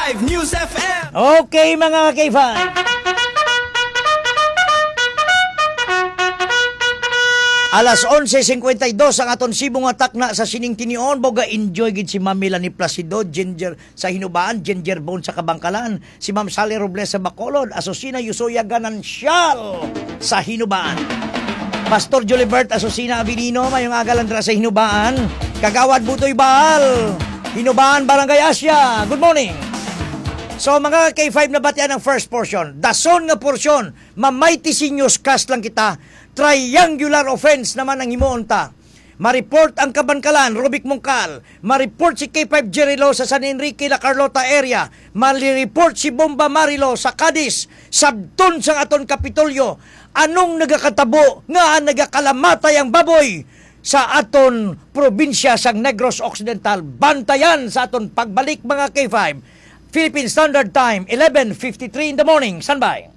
K5 News FM. Okay mga K5. Alas 11:52 ang aton sibong atak na sa sining tinion. Boga enjoy gid si Ma'am Melanie Placido, Ginger sa Hinubaan, Ginger Bone sa Kabangkalan, si Ma'am Sally Robles sa Bacolod, Asusina Yusoya Ganancial sa Hinubaan. Pastor Jolibert Asusina Abilino, mayong agalandra sa Hinubaan, Kagawad Butoy Baal, Hinubaan Barangay Asia. Good morning. So mga K5 na batian ang first portion. Dason nga portion, mamighty seniors cast lang kita. Triangular offense naman ang himuon ta. Ma-report ang Kabangkalan, Robic Mongcal. Ma-report si K5 Jerilo sa San Enrique, La Carlota area. Ma-report si Bomba Marilo sa Cadiz. Sabton sang aton Kapitolyo. Anong nagakatabo nga nagakalamatay ang baboy sa aton probinsya sang Negros Occidental. Bantayan sa aton pagbalik mga K5. Philippine Standard Time, 11:53 in the morning. Standby.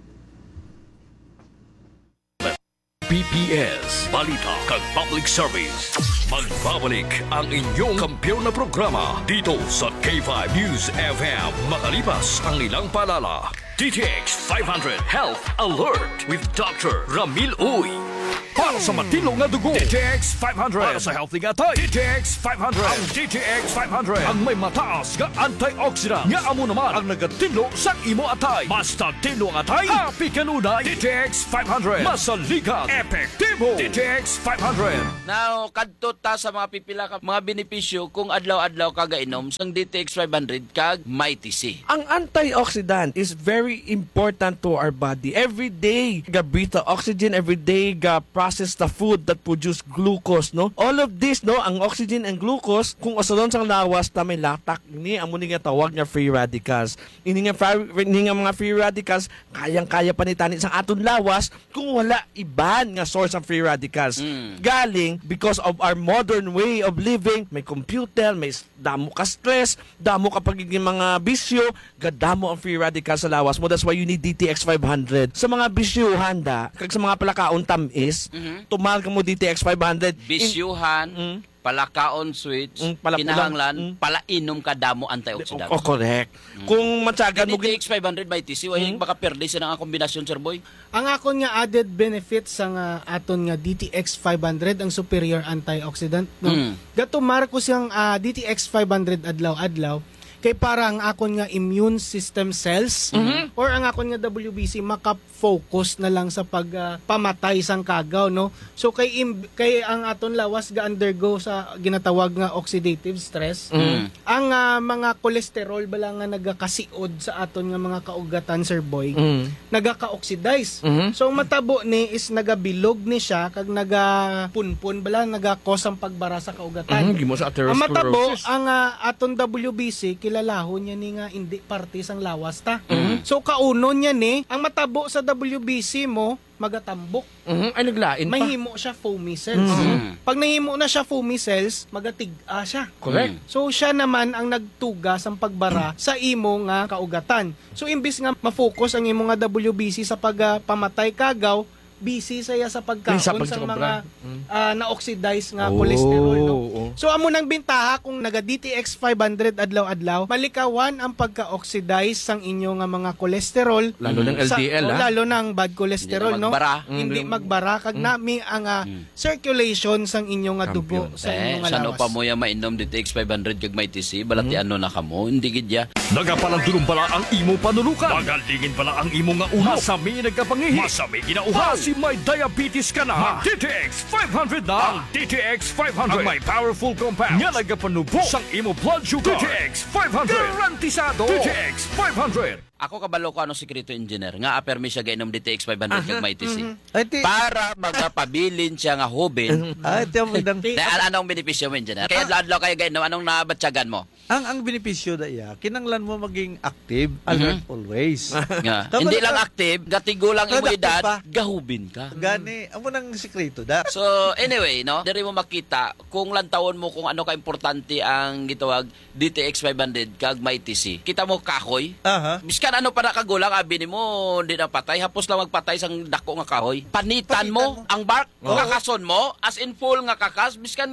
PPS, Balita kag Public Service. Magbabalik ang inyong kampiyon na programa dito sa K5 News FM. Makalipas ang ilang paalala. DTX 500 Health Alert with Dr. Ramil Uy. Para sa matino nga dugo, DTX 500. Para sa healthy nga tay, DTX 500. Ang DTX 500 ang may mataas nga antioxidant nga amo naman ang nagatino sa imo atay. Basta tino ang atay, happy kanunay. DTX 500. Masaligan, epektibo. DTX 500. Now, kadto ta sa mga pipila ka mga benepisyo kung adlaw-adlaw ka gainom sang DTX 500 kag Mighty C. Ang antioxidant is very important to our body. Every day, ga breathe the oxygen. Every day, ga process the food that produce glucose, no? All of this, no, ang oxygen and glucose, kung usalon sang lawas na may latak, ini amo ni nga tawag nga free radicals. Ini nga mga free radicals, kayang-kaya pa ni tani sang aton lawas kung wala iban nga source ng free radicals. Galing because of our modern way of living, may computer, may damo ka stress, damo ka pagiging mga bisyo, gadamo ang free radicals sa lawas mo. That's why you need DTX 500. Sa mga bisyo handa, kag sa mga palakaon tamis, tumal ka mo DTX 500. Bisyuhan, palakaon switch, kinahanglan, palainom ka damo antioxidant. Oh, correct. Kung matyagan mo DTX 500 by TC, wala baka perde sa nga kombinasyon, Sir Boy. Ang akon nga added benefits sa nga aton nga DTX 500 ang superior antioxidant, no. Gato marko siyang DTX 500 adlaw-adlaw kay para ang akon nga immune system cells or ang akon nga WBC maka-focus na lang sa pagpamatay sang kagaw, no. So kay ang aton lawas ga undergo sa ginatawag nga oxidative stress. Ang mga cholesterol bala nga nagakasiod sa aton nga mga kaugatan, Sir Boy, nagaka-oxidize. So ang matabo ni is nagabilog ni siya kag nagapunpon bala nagakos ang pagbara sa kaugatan. Gimo sa Ang matabo ang aton WBC kilalahon niya ni nga hindi parte sang lawas ta. So kauno niya ni ang matabo sa WBC mo magatambok. Ay naglain pa. Mahimo siya foamy cells. Pag nahimo na siya foamy cells, magatig-a siya. Correct. So siya naman ang nagtugas ang pagbara sa imo nga kaugatan. So imbis nga ma-focus ang imo nga WBC sa pagpamatay kagaw, busy saya sa pagkaon sa mga na-oxidize nga cholesterol, no? So amo nang bintaha kung naga DTX 500 adlaw-adlaw, malikawan ang pagka-oxidize sang inyo nga mga cholesterol, lalo ng LDL, lalo ng bad cholesterol, no? Hindi magbara kag nami ang circulation sang inyo nga dugo sa inyo nga Sano lawas. pa mo ya mainom DTX 500 kag Mighty C, balati ano na kamo, hindi gidya. Nagapalandulong pala ang imo panulukan. Magalingin pala ang imo nga ulo. Masami nagkapangihi. Masami ginauhan. Si may diabetes ka na. DTX 500 na. Ang DTX 500. Ang may powerful compounds. Nga nagapanubo sang imo blood sugar. DTX 500. Garantisado. DTX 500. Ako kabalo ko ano sikreto engineer nga apermi siya gainom DTX 500 kag Mighty C. Ati Para magpabilin siya nga hubin. ati ang magdang Anong benepisyo mo, engineer? Kaya adlaw kayo gainom, anong nabatyagan mo? ang benepisyo da iya kinanglan mo maging active, alert always. Nga. Tama Hindi na- lang active, gatigo lang imo Productive edad, pa. gahubin ka. Gani, amo nang sikreto da. So, anyway, no? Diri mo makita kung lantawon mo kung ano ka-importante ang gitawag DTX 500 kag Mighty C. Kita mo kahoy. Aha. Biskan ano para kagulang, abi ni mo, hindi na patay. Hapos lang magpatay sang dako nga kahoy. Panitan mo ang bark, kakason mo, as in full nga kakas. Biskan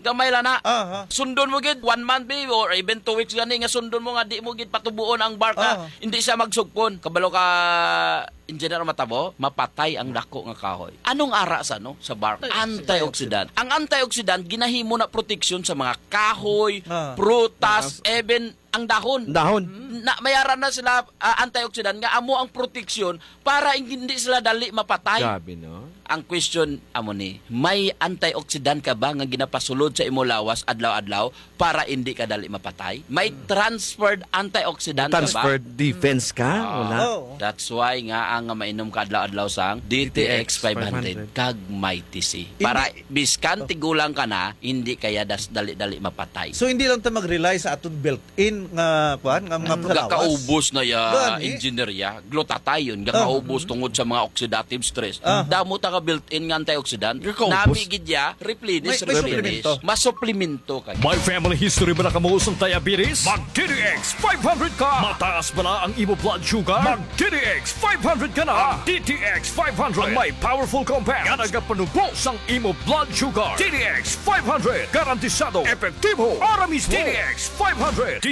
gamay lang na. Aha. Sundon mo gid 1 month be or even 2 weeks gani nga sundon mo nga di mo gid patubuon ang barka. Hindi siya magsugpon. Kabalo ka engineer matabo, mapatay ang dako nga kahoy. Anong ara sa no sa bark? Antioxidant. Ang antioxidant ginahimo na protection sa mga kahoy, prutas, even ang dahon. Dahon. Na mayaran na sila antioxidant nga amo ang proteksyon para hindi sila dali mapatay. Grabe, no? Ang question amo ni, may antioxidant ka ba nga ginapasulod sa imo lawas adlaw-adlaw para hindi ka dali mapatay? May transferred antioxidant Transferred ka ba? defense ka? Wala. That's why nga ang mainom ka adlaw-adlaw sang DTX 500 kag may TC. Para biskan tigulang ka na, hindi kaya dali-dali mapatay. So hindi lang ta mag-rely sa aton built-in nga kuan nga mga lawas. Gakaubos na ya Gani. engineer ya. Glutathione gakaubos tungod sa mga oxidative stress. Damo ta ka built-in nga antioxidant. Gakaubos. Nami gid ya replenish. May suplemento. Masuplemento ka. May family history ba na kamuusong diabetes? Mag-DTX 500 ka! Mataas ba na ang imo blood sugar? Mag-DTX 500 ka na! DTX 500 ang may powerful compound nga nagapanubos ang imo blood sugar. DTX 500 garantisado, epektibo, aramis. DTX 500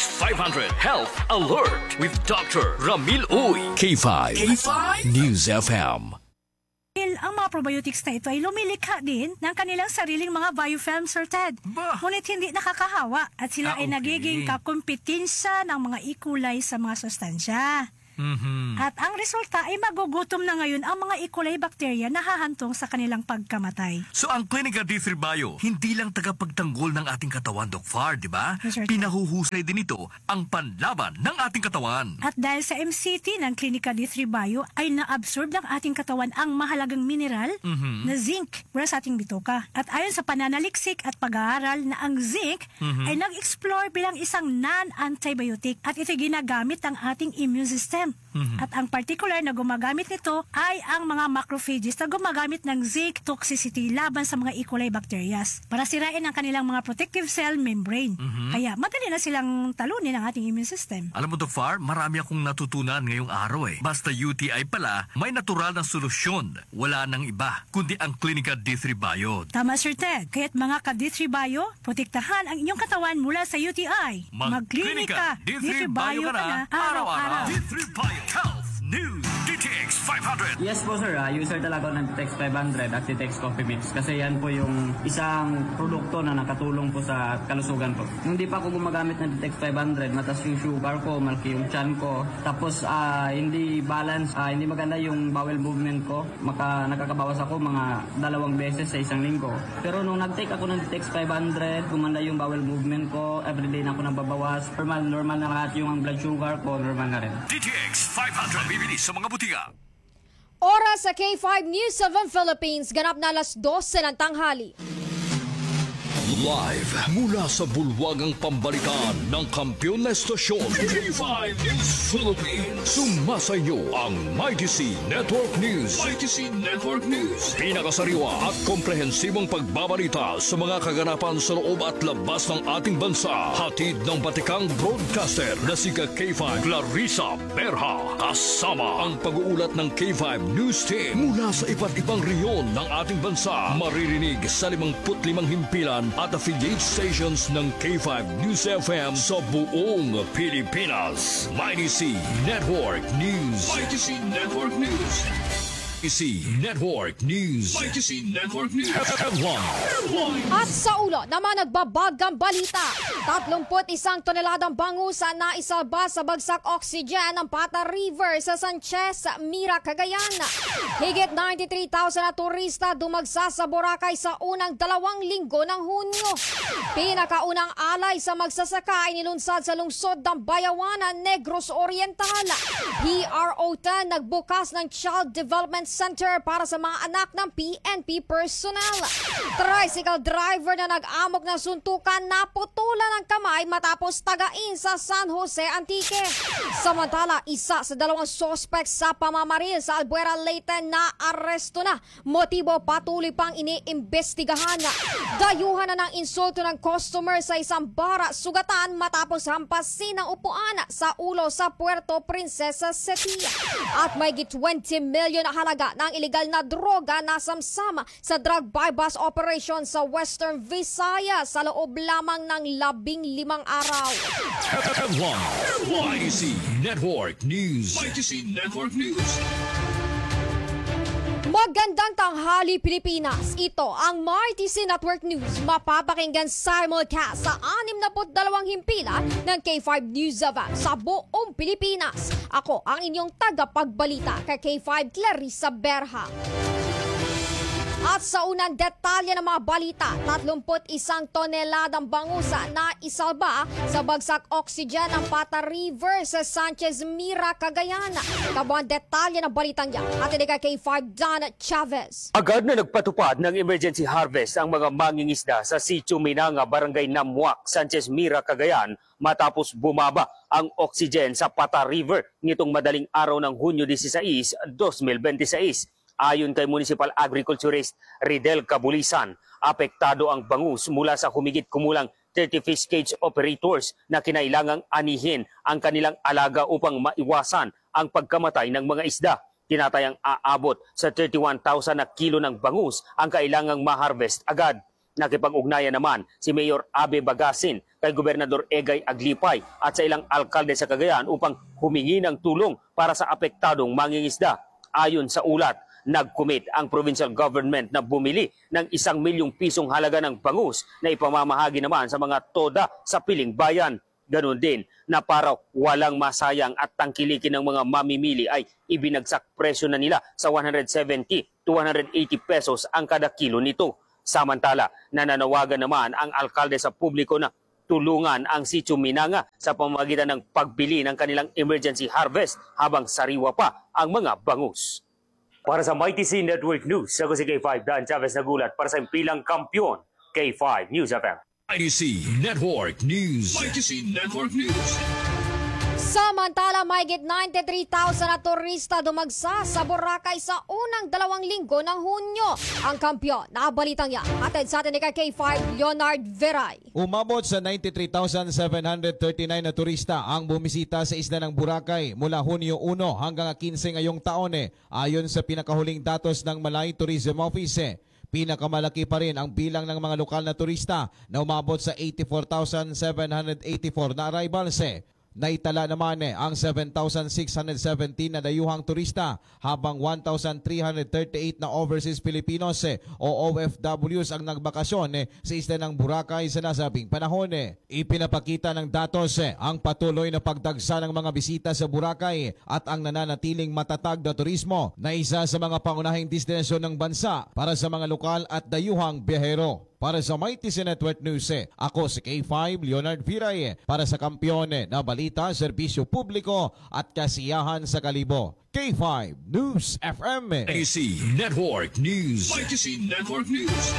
Health Alert with Dr. Ramil Uy. K5 News FM. Ang mga probiotics na ito ay lumilikha din ng kanilang sariling mga biofilm, Sir Ted. Ngunit hindi nakakahawa at sila ay nagiging kakumpetensya ng mga ikulay sa mga sustansya. At ang resulta ay magugutom na ngayon ang mga E. coli bacteria na hahantong sa kanilang pagkamatay. So ang Clinica D3 Bio, hindi lang tagapagtanggol ng ating katawan, Doc Far, di ba? Yes, sir. Pinahuhusay din ito ang panlaban ng ating katawan. At dahil sa MCT ng Clinica D3 Bio ay na-absorb ng ating katawan ang mahalagang mineral na zinc mula sa ating bituka. At ayon sa pananaliksik at pag-aaral na ang zinc ay nag-explore bilang isang non-antibiotic at ito ginagamit ng ating immune system. At ang particular na gumagamit nito ay ang mga macrophages na gumagamit ng zinc toxicity laban sa mga E. coli bacterias para sirain ang kanilang mga protective cell membrane. Kaya madali na silang talunin ang ating immune system. Alam mo, Doc Far, marami akong natutunan ngayong araw eh. Basta UTI pala, may natural na solusyon. Wala nang iba, kundi ang Clinica D3 Bio. Tama, Sir Ted. Kaya't mga ka-D3 Bio, protektahan ang inyong katawan mula sa UTI. Mag-Clinica D3 Bio ka na araw-araw. D3 Bio Health News DTX 500. Yes po sir, user talaga ako ng DTX 500 at DTX Coffee Mix kasi yan po yung isang produkto na nakatulong po sa kalusugan po. Nung di pa ako gumagamit ng DTX 500, mataas yung sugar ko, malaki yung chan ko, tapos hindi balance, hindi maganda yung bowel movement ko, nakakabawas ako mga 2 beses sa isang linggo. Pero nung nag-take ako ng DTX 500, gumanda yung bowel movement ko, everyday na ako nababawas, normal na lahat yung blood sugar ko, normal na rin. DTX 500 bibili sa mga butika. Oras sa K5 News 7 Philippines, ganap na alas 12 ng tanghali. Live mula sa bulwagang pambalitaan ng kampiyon na estasyon K5 News Philippines. Sumasayo ang Mighty C Network News. Mighty C Network News. Pinakasariwa at komprehensibong pagbabalita sa mga kaganapan sa loob at labas ng ating bansa. Hatid ng batikang broadcaster na si K5 Clarissa Berha. Kasama ang pag-uulat ng K5 News Team mula sa iba't ibang reyon ng ating bansa. Maririnig sa 55 himpilan at affiliate stations ng K5 News FM sa buong Pilipinas. Mighty C Network News. Mighty C Network News. Mighty C Network News. Mighty C Network News. Headline. At sa ulo naman nagbabagang balita. 31 toneladang bangusa na isalba sa bagsak oxygen ng Pata River sa Sanchez, Mira, Cagayan. Higit 93,000 na turista dumagsa sa Boracay sa unang 2 linggo ng Hunyo. Pinakaunang alay sa magsasaka ay nilunsad sa lungsod ng Bayawan, Negros Oriental. PRO10 nagbukas ng Child Development Center para sa mga anak ng PNP personnel. Tricycle driver na nag-amok na suntukan naputulan ng kamay matapos tagain sa San Jose Antique. Samantala, isa sa 2 suspects sa pamamaril sa Albuera, Leyte na aresto na. Motibo patuloy pang iniimbestigahan. Dayuhan na ng insulto ng customer sa isang bara sugatan matapos hampasin ng upuan sa ulo sa Puerto Princesa City. At may 20 million na halaga pagkarga ng iligal na droga na samsam sa drug buy-bust operation sa Western Visayas sa loob lamang ng 15 araw. YTC Network News. YTC Network News. Magandang tanghali Pilipinas. Ito ang MyTC Network News. Mapapakinggan simulcast sa 62 himpilan ng K5 News FM sa buong Pilipinas. Ako ang inyong tagapagbalita kay K5 Clarissa Berha. At sa unang detalye ng mga balita, 31 toneladang bangusa na isalba sa bagsak oxygen ng Pata River sa Sanchez Mira, Cagayan. Kabuang detalye ng balitang yan at kay K5 Don Chavez. Agad na nagpatupad ng emergency harvest ang mga mangingisda sa Sitio Minanga, Barangay Namuac, Sanchez Mira, Cagayan matapos bumaba ang oxygen sa Pata River nitong madaling araw ng Hunyo 16, 2026. Ayon kay Municipal Agriculturist Ridel Cabulisan, apektado ang bangus mula sa humigit kumulang 30 fish cage operators na kinailangang anihin ang kanilang alaga upang maiwasan ang pagkamatay ng mga isda. Tinatayang aabot sa 31,000 na kilo ng bangus ang kailangang ma-harvest agad. Nakipag-ugnayan naman si Mayor Abe Bagasin kay Gobernador Egay Aglipay at sa ilang alkalde sa Cagayan upang humingi ng tulong para sa apektadong mangingisda. Ayon sa ulat, nag-commit ang provincial government na bumili ng 1 milyong pisong halaga ng bangus na ipamamahagi naman sa mga toda sa piling bayan. Ganon din na para walang masayang at tangkilikin ng mga mamimili ay ibinagsak presyo na nila sa 170 to 180 pesos ang kada kilo nito. Samantala, nananawagan naman ang alkalde sa publiko na tulungan ang Sitio Minanga sa pamamagitan ng pagbili ng kanilang emergency harvest habang sariwa pa ang mga bangus. Para sa MyTC Network News, ako si K5 Dan Chavez nagulat para sa impilang kampyon, K5 News FM. YTC Network News. YTC Network News. Samantala, mahigit 93,000 na turista dumagsa sa Boracay sa unang 2 linggo ng Hunyo. Ang kampyon na balitang yan, atid sa atin ni K5 Leonard Veray. Umabot sa 93,739 na turista ang bumisita sa isla ng Boracay mula Hunyo 1 hanggang 15 ngayong taon ayon sa pinakahuling datos ng Malay Tourism Office. Pinakamalaki pa rin ang bilang ng mga lokal na turista na umabot sa 84,784 na arrivals. Naitala naman ang 7,617 na dayuhang turista habang 1,338 na overseas Filipinos o OFWs ang nagbakasyon sa isla ng Boracay sa nasabing panahon. Ipinapakita ng datos ang patuloy na pagdagsa ng mga bisita sa Boracay at ang nananatiling matatag na turismo na isa sa mga pangunahing destinasyon ng bansa para sa mga lokal at dayuhang biyahero. Para sa MyTC Network News, ako si K5 Leonard Viray para sa kampyon na balita, serbisyo publiko at kasiyahan sa Kalibo. K5 News FM. YTC Network News. YTC Network News.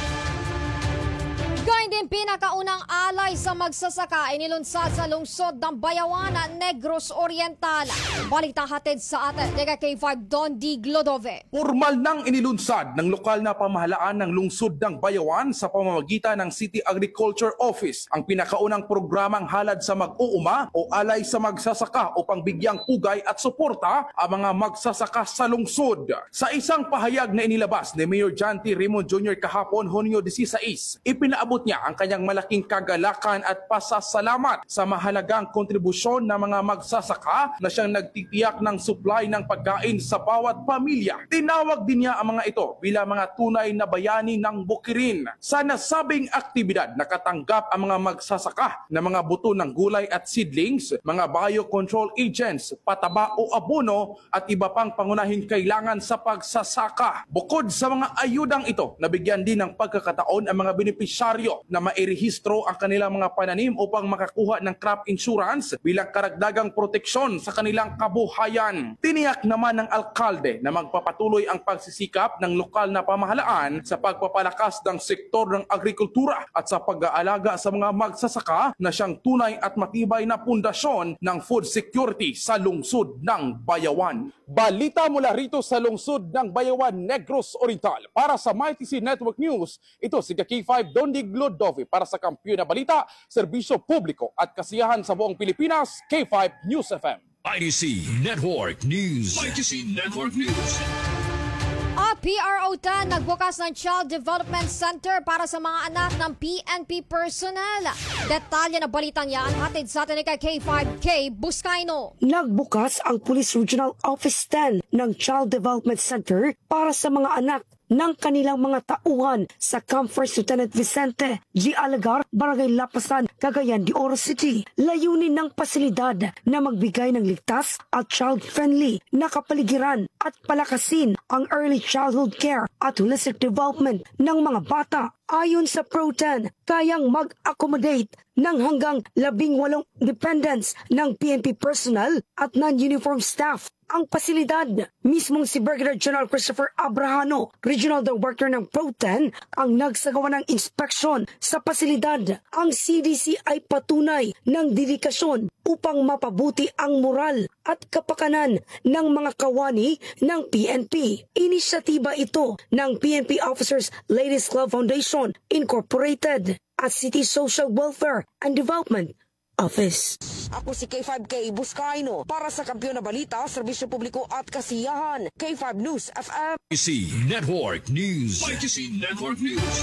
Gayun din pinakaunang alay sa magsasaka ay nilunsad sa lungsod ng Bayawan, Negros Oriental. Balita hatid sa atin, K5 Don D. Glodove. Formal nang inilunsad ng lokal na pamahalaan ng lungsod ng Bayawan sa pamamagitan ng City Agriculture Office ang pinakaunang programang halad sa mag-uuma o alay sa magsasaka upang bigyang pugay at suporta ang mga magsasaka sa lungsod. Sa isang pahayag na inilabas ni Mayor John T. Raymond Jr. kahapon, Hunyo 16, ipinaabot niya ang kanyang malaking kagalakan at pasasalamat sa mahalagang kontribusyon ng mga magsasaka na siyang nagtitiyak ng supply ng pagkain sa bawat pamilya. Tinawag din niya ang mga ito bilang mga tunay na bayani ng bukirin. Sa nasabing aktibidad, nakatanggap ang mga magsasaka na mga buto ng gulay at seedlings, mga biocontrol agents, pataba o abono at iba pang pangunahing kailangan sa pagsasaka. Bukod sa mga ayudang ito, nabigyan din ng pagkakataon ang mga benepisyaryo na mairehistro ang kanilang mga pananim upang makakuha ng crop insurance bilang karagdagang proteksyon sa kanilang kabuhayan. Tiniyak naman ng alkalde na magpapatuloy ang pagsisikap ng lokal na pamahalaan sa pagpapalakas ng sektor ng agrikultura at sa pag-aalaga sa mga magsasaka na siyang tunay at matibay na pundasyon ng food security sa lungsod ng Bayawan. Balita mula rito sa lungsod ng Bayawan, Negros Oriental. Para sa MyTC Network News, ito si K5 Don D. Glodove para sa kampyon na balita, serbisyo publiko at kasiyahan sa buong Pilipinas, K5 News FM. YTC Network News. YTC Network News. PRO10 nagbukas ng Child Development Center para sa mga anak ng PNP personnel. Detalye na balitang yan, hatid sa atin ni K5K Buscaino. Nagbukas ang Police Regional Office 10 ng Child Development Center para sa mga anak ng kanilang mga tauhan sa Camp First Lieutenant Vicente G. Alagar, Barangay Lapasan, Cagayan de Oro City. Layunin ng pasilidad na magbigay ng ligtas at child-friendly na kapaligiran at palakasin ang early childhood care at holistic development ng mga bata. Ayon sa Pro-10, kayang mag-accommodate ng hanggang 18 dependents ng PNP personnel at non-uniform staff. Ang pasilidad, mismong si Brigadier General Christopher Abrahano, Regional Director ng Pro-10, ang nagsagawa ng inspeksyon sa pasilidad. Ang CDC ay patunay ng dedikasyon upang mapabuti ang moral at kapakanan ng mga kawani ng PNP. Inisyatiba ito ng PNP Officers Ladies Club Foundation Incorporated at City Social Welfare and Development Office. Ako si K5K Buscaino para sa Kampiyon na Balita, Serbisyo Publiko at Kasiyahan. K5 News FM. YTC Network News. YTC Network News.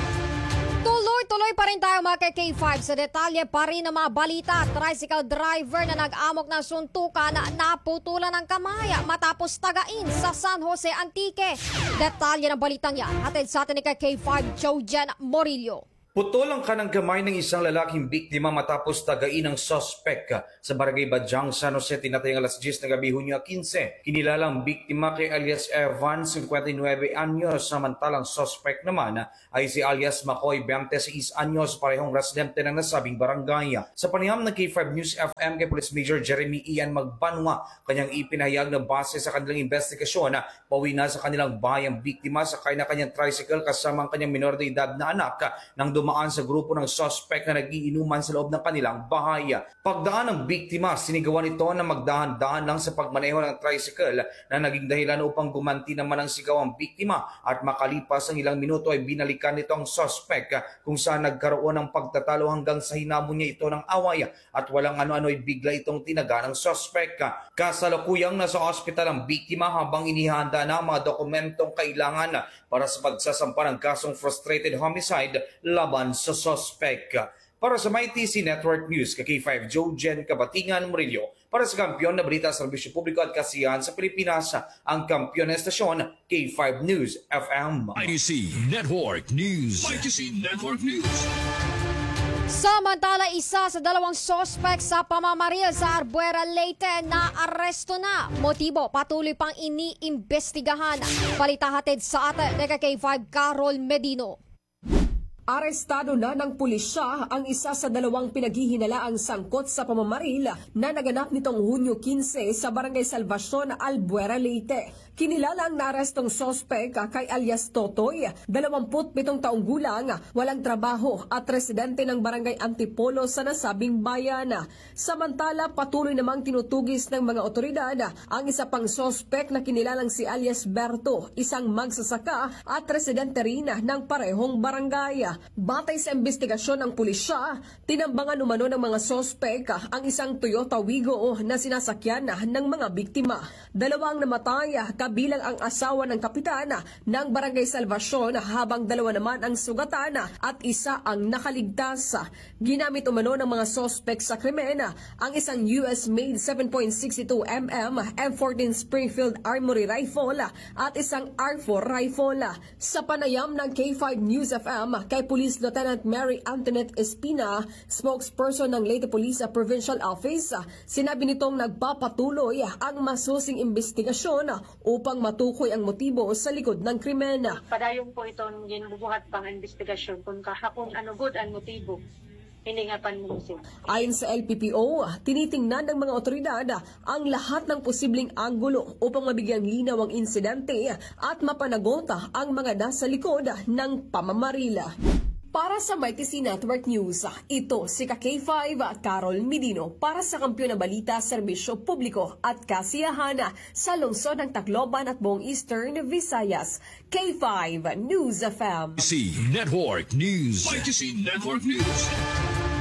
Tuloy-tuloy pa rin tayo mga K5 sa detalye pa rin ng mga balita. Tricycle driver na nag-amok ng suntukan na naputulan ng kamay matapos tagain sa San Jose Antique. Detalye ng balitang yan, hatid sa atin ni K5 Jojen Morillo. Putulang ka ng kamay ng isang lalaking biktima matapos tagain ng suspect sa Barangay Badyang, San Jose, tinatayang alas 10 ng gabi, Hunyo 15. Kinilalang biktima kay alias Evan, 59 anyos, samantalang suspect naman ay si alias Makoy, 26 anyos, parehong residente ng nasabing barangay. Sa panayam ng K5 News FM kay Police Major Jeremy Ian Magbanwa, kanyang ipinahayag na base sa kanilang investigasyon na pauwi na sa kanilang bayang biktima sakay na kanyang tricycle kasama ang kanyang minor de edad na anak nang dumaan sa grupo ng suspect na nagiinuman sa loob ng kanilang bahay. Pagdaan ng biktima, sinigawan ito na magdahan-dahan lang sa pagmaneho ng tricycle na naging dahilan upang gumanti naman ang sigaw ang biktima at makalipas ang ilang minuto ay binalikan nito ang suspect kung saan nagkaroon ng pagtatalo hanggang sa hinamon niya ito ng away at walang ano-ano ay bigla itong tinaga ng suspect. Kasalukuyang nasa ospital ang biktima habang inihanda na ang mga dokumentong kailangan para sa pagsasampa ng kasong frustrated homicide laban sa suspect. Para sa YTC Network News, K5 Jojen Kabatingan Murillo, para sa Kampiyon na Balita, Serbisyo Publiko at Kasiyahan sa Pilipinas, ang kampiyon na estasyon, K5 News FM. YTC Network News. YTC Network News. Samantala, isa sa dalawang suspect sa pamamaril sa Arbuera, Leyte na aresto na. Motibo, patuloy pang iniimbestigahan. Balita hatid sa atin ni K5 Carol Medino. Arestado na ng pulisya ang isa sa dalawang pinaghihinalaang sangkot sa pamamaril na naganap nitong Hunyo 15 sa Barangay Salvacion, Albuera, Leyte. Kinilala ang naarestong sospek kay alias Totoy, 27 taong gulang, walang trabaho at residente ng Barangay Antipolo sa nasabing bayan. Samantala, patuloy namang tinutugis ng mga otoridad ang isa pang sospek na kinilalang si alias Berto, isang magsasaka at residente rin ng parehong barangay. Batay sa investigasyon ng pulisya, tinambangan umano ng mga sospek ang isang Toyota Wigo na sinasakyan ng mga biktima. Dalawang namatay kabilang ang asawa ng kapitan ng Barangay Salvacion habang dalawa naman ang sugatan at isa ang nakaligtas. Ginamit umano ng mga sospek sa krimen ang isang US-made 7.62mm M14 Springfield Armory Rifle at isang R4 rifle. Sa panayam ng K5 News FM kay Police Lieutenant Mary Antoinette Espina, spokesperson ng Leyte Police Provincial Office, sinabi nitong nagpapatuloy ang masusing investigasyon upang matukoy ang motibo sa likod ng krimen. Padayon po itong ginubuhat pang investigasyon kung ano good ang motibo. Hindi nga panmusin. Ayon sa LPPO, tinitingnan ng mga otoridad ang lahat ng posibleng anggulo upang mabigyang linaw ang insidente at mapanagota ang mga nasa likod ng pamamarila. Para sa YTC Network News, ito si K5 Carol Medino para sa Kampiyon na Balita, Serbisyo Publiko at Kasiyahan sa lungsod ng Tacloban at buong Eastern Visayas. K5 News FM. YTC Network News. YTC Network News.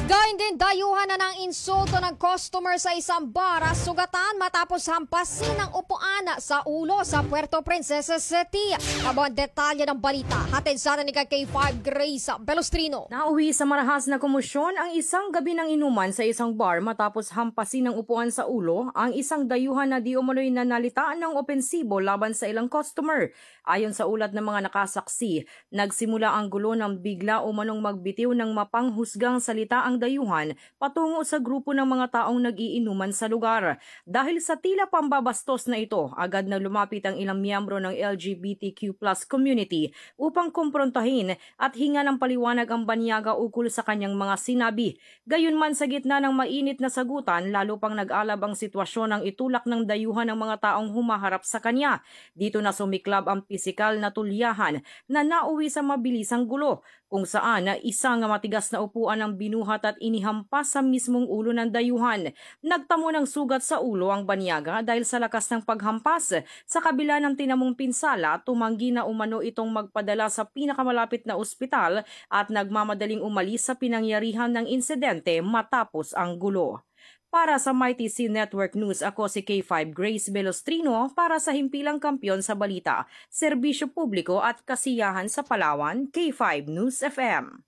Gayun din, dayuhan na ng insulto ng customer sa isang bar, sugatan matapos hampasin ng upuan sa ulo sa Puerto Princesa City. Abo ang detalye ng balita. Hatid sana ni K5 Grace Belostrino. Nauwi sa marahas na komosyon ang isang gabi ng inuman sa isang bar matapos hampasin ng upuan sa ulo ang isang dayuhan na di umano'y nanalitaan ng opensibo laban sa ilang customer. Ayon sa ulat ng mga nakasaksi, nagsimula ang gulo nang bigla umanong magbitiw ng mapanghusgang salita ang dayuhan patungo sa grupo ng mga taong nag-iinuman sa lugar. Dahil sa tila pambabastos na ito, agad na lumapit ang ilang miyembro ng LGBTQ+ community upang kumprontahin at hinga ng paliwanag ang banyaga ukol sa kanyang mga sinabi. Gayunman sa gitna ng mainit na sagutan, lalo pang nag-alab ang sitwasyon ng itulak ng dayuhan ng mga taong humaharap sa kanya. Dito na sumiklab ang pisikal na tulyahan na nauwi sa mabilisang gulo, kung saan isang matigas na upuan ang binuhat at inihampas sa mismong ulo ng dayuhan. Nagtamo ng sugat sa ulo ang banyaga dahil sa lakas ng paghampas. Sa kabila ng tinamong pinsala, tumanggi na umano itong magpadala sa pinakamalapit na ospital at nagmamadaling umalis sa pinangyarihan ng insidente matapos ang gulo. Para sa Mighty C Network News, ako si K5 Grace Belostrino para sa himpilang kampiyon sa balita, serbisyo publiko at kasiyahan sa Palawan, K5 News FM.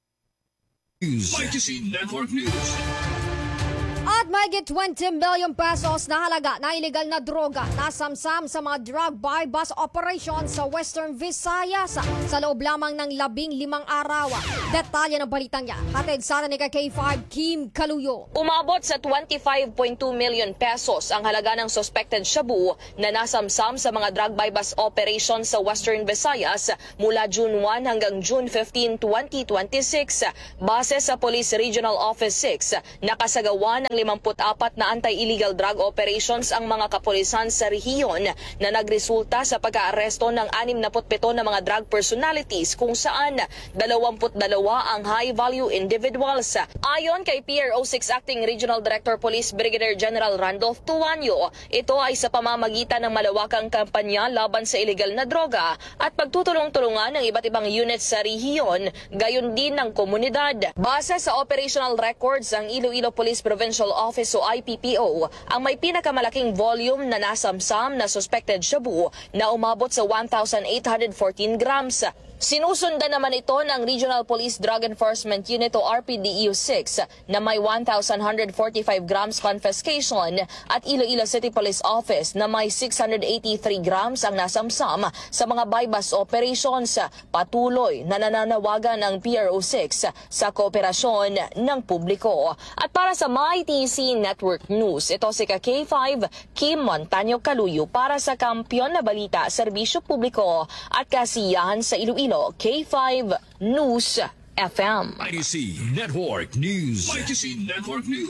Mighty C Network News. At mahigit 20 million pesos na halaga na illegal na droga nasamsam sa mga drug buy-bust operation sa Western Visayas sa loob lamang ng 15 araw. Detalye ng balitang yan, hatid sana ni K5 Kim Kaluyo. Umabot sa 25.2 million pesos ang halaga ng suspected shabu na nasamsam sa mga drug buy-bust operation sa Western Visayas mula June 1 hanggang June 15, 2026. Base sa Police Regional Office 6, nakasagawa ng 54 na anti-illegal drug operations ang mga kapulisan sa rehiyon na nagresulta sa pag-aaresto ng 67 na mga drug personalities kung saan 22 ang high-value individuals. Ayon kay PRO6 Acting Regional Director Police Brigadier General Randolph Tuanyo, ito ay sa pamamagitan ng malawakang kampanya laban sa illegal na droga at pagtutulong-tulungan ng iba't ibang units sa rehiyon, gayon din ng komunidad. Base sa operational records, ang Iloilo Police Provincial Office o IPPO ang may pinakamalaking volume na nasamsam na suspected shabu na umabot sa 1,814 grams. Sinusundan naman ito ng Regional Police Drug Enforcement Unit o RPDEU-6 na may 1,145 grams confiscation at Iloilo City Police Office na may 683 grams ang nasamsam sa mga buy-bust operations. Patuloy na nananawagan ng PRO6 sa kooperasyon ng publiko. At para sa MyTC Network News, ito si K5 Kim Montaño Kaluyo para sa Kampiyon na Balita, Serbisyo Publiko at Kasiyahan sa Iloilo. K5 News FM. ITC Network News. ITC Network News.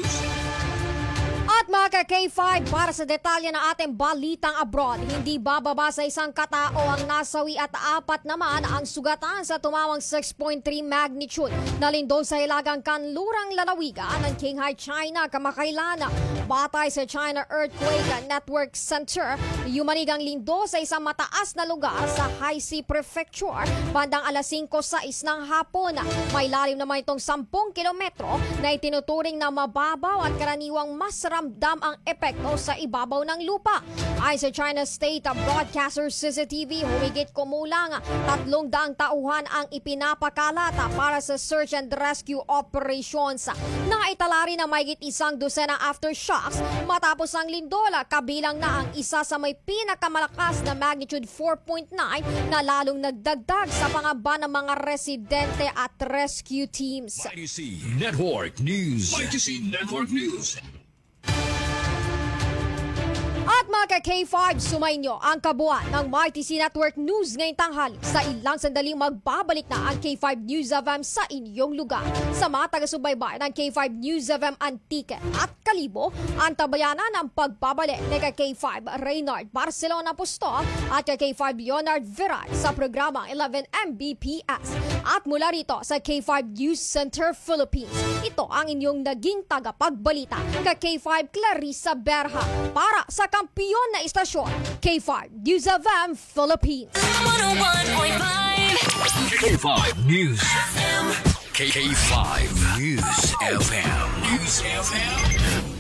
At mga K5, para sa detalye ng ating balitang abroad, hindi bababa sa isang katao ang nasawi at 4 naman ang sugatan sa tumawang 6.3 magnitude na lindol sa hilagang kanlurang lalawigan ng Qinghai, China kamakailan. Batay sa China Earthquake Network Center, yumanig ang lindol sa isang mataas na lugar sa Haixi Prefecture bandang alas 5:06 ng hapon. May lalim naman itong 10 kilometro na itinuturing na mababaw at karaniwang mas ramdam ang epekto sa ibabaw ng lupa. Ayon sa China State Broadcaster CCTV, humigit kumulang 300 tauhan ang ipinapakalata para sa search and rescue operations. Naitala rin na mahigit 100 aftershocks matapos ang lindola, kabilang na ang isa sa may pinakamalakas na magnitude 4.9 na lalong nagdagdag sa pangamba ng mga residente at rescue teams. ITC Network News. ITC Network News. At mga K5, sumainyo ang kabuuan ng MyTC Network News ngayong tanghali. Sa ilang sandaling magbabalik na ang K5 News FM sa inyong lugar. Sa mga taga-subaybay ng K5 News FM Antique at Kalibo, ang tabayanan ng pagbabalik ni K5 Reynard Barcelona Pusto at K5 Leonard Viral sa programang 11 Mbps. At mula rito sa K5 News Center Philippines, ito ang inyong naging tagapagbalita, K5 Clarissa Berha para sa kampiyon na istasyon, K5 News FM Philippines. 101.5 K5 News FM. K5 News FM.